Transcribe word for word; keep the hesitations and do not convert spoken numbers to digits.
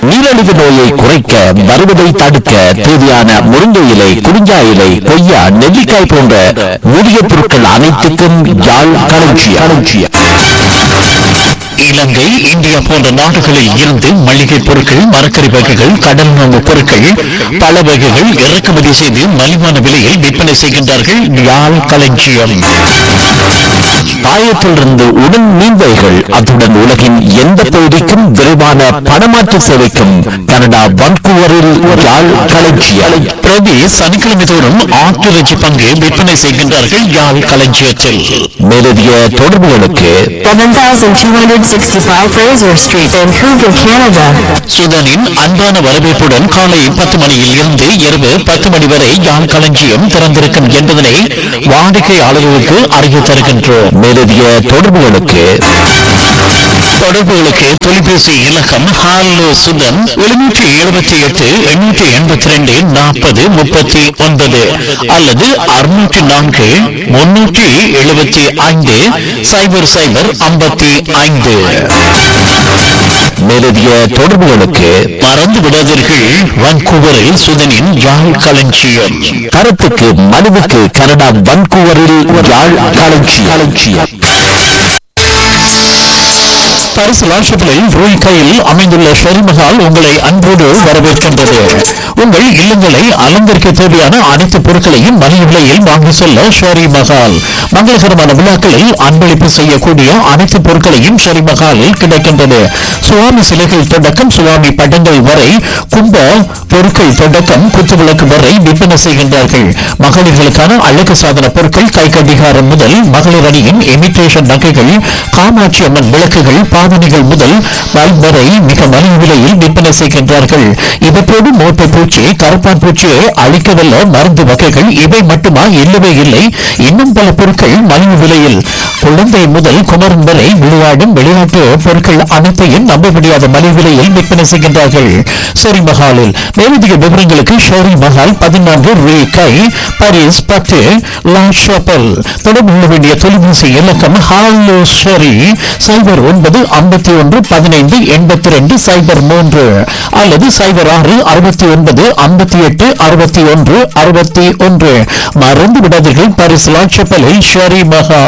நீரிழிவு நோயை குறைக்க, வருவதை தடுக்க தேவையான முருங்கை இலை, குறிஞ்சா இலை, கொய்யா, நெல்லிக்காய் போன்ற மூலிகை பொருட்கள் அனைத்துக்கும் யாழ் களஞ்சியம். இலங்கை, இந்தியா போன்ற நாடுகளில் இருந்து மளிகை பொருட்கள், மரக்கறி வகைகள், கடல் உணவுப் பொருட்கள், பல வகைகள் இறக்குமதி செய்து மலிவான விலையில் விற்பனை செய்கின்றார்கள். யாழ் களஞ்சியம். பாயத்திலிருந்து உடன் மீன்வைகள், அத்துடன் உலகின் எந்த பகுதிக்கும் விரைவான பணமாற்று சேவைக்கும் கனடா வன்கூவரில் யாழ் களஞ்சியம். பிரதி சனிக்கிழமை தோறும் ஆட்டிறைச்சி பங்கு விற்பனை செய்கின்றார்கள் யாழ் களஞ்சியத்தில். மேலதிக தொடர்புகளுக்கு sixty-five Fraser Street, Vancouver, Canada. சுதனின் அன்பான வரவேற்புடன் காலை பத்து மணியில் இருந்து இரவு பத்து மணி வரை யாழ் களஞ்சியம் திறந்திருக்கும் என்பதனை வாடிக்கையாளர்களுக்கு அறிய தருகின்றோம். மேலதிக தொடர்புகளுக்கு தொடர்புகளுக்கு தொலைபேசி இலக்கம் ஹாலோ சுதன் எழுநூற்றி எழுபத்தி எட்டு எண்ணூற்றி எண்பத்தி ரெண்டு நாற்பது முப்பத்தி ஒன்பது அல்லது அறுநூற்றி நான்கு முன்னூற்றி எழுபத்தி ஐந்து சைபர் சைபர் ஐம்பத்தி ஐந்து. மேலதிக தொடர்புகளுக்கு மறந்து விடாதீர்கள், வான்கூவரில் சுதனின் யாழ் களஞ்சியம். கருத்துக்கு மனுவுக்கு கனடா வான்கூவரில் யாழ் களஞ்சியம். பரிசு லாஷப்பிலில் ரூய் கையில் அமைந்துள்ள ஷெரிமஹால் உங்களை அன்போடு வரவேற்கின்றது. உங்கள் இல்லங்களை அலங்கரிக்க தேவையான அனைத்து பொருட்களையும் மலிவு விலையில் வாங்கி செல்ல ஷெரி மஹால். மங்களகரமான விழாக்களில் அன்பளிப்பு செய்யக்கூடிய அனைத்து பொருட்களையும் ஷெரி மஹாலில் கிடைக்கின்றது. சுவாமி சிலைகள் தொடக்கம் சுவாமி படங்கள் வரை, கும்ப பொருட்கள் தொடக்கம் குத்துவிளக்கு வரை விற்பனை செய்கின்றார்கள். மகளிர்களுக்கான அழகு சாதன பொருட்கள், கை கடிகாரம் முதல் மகளிர் அணியின் இமிட்டேஷன் நகைகள், காமாட்சி அம்மன் விளக்குகள், பாவனைகள் முதல் பல்ப் வரை மிக மலிவு விலையில் விற்பனை செய்கின்றார்கள். இவற்றோடு மோட்டை பூச்சி, கருப்பான் பூச்சியை அழிக்கவல்ல மருந்து வகைகள் இவை மட்டுமா? இல்லவே இல்லை, இன்னும் பல பொருட்கள் மலிவு விலையில். குழந்தை முதல் குமரன் வரை விளையாடும் விளையாட்டு பொருட்கள் அனைத்தையும் நம்ப முடியாத மலிவு விலையில் விற்பனை செய்கின்றார்கள் ஷெரி மஹாலில். மேலதிக விவரங்களுக்கு ஷெரி மஹால் பதினான்கு ரூ கை, பாரிஸ் பத்து லா ஷாப்பல். தொடர்பு கொள்ள வேண்டிய தொலைபேசி இலக்கம் ஹாலோ ஷெரி சைபர் ஒன்பது ஐம்பத்தி ஒன்று பதினைந்து எண்பத்தி ரெண்டு சைபர் மூன்று அல்லது சைபர் ஆறு அறுபத்தி ஒன்பது ஐம்பத்தி எட்டு அறுபத்தி ஒன்று அறுபத்தி ஒன்று. மறந்து விடாதீர்கள், பாரிஸ் லா ஷாப்பலில் ஷெரி மஹால்.